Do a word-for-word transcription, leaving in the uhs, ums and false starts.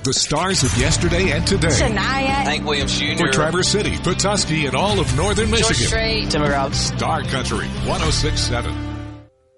the stars of yesterday and today. Shania. Hank Williams Junior For Traverse City, Petoskey, and all of northern Michigan. George Strait. Timber Routes. Star Country one oh six point seven.